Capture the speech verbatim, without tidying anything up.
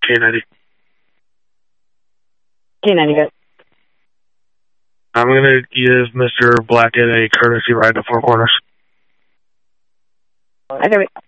K ninety. K ninety, good. I'm going to give Mister Blackett a courtesy ride to Four Corners. Okay, wait.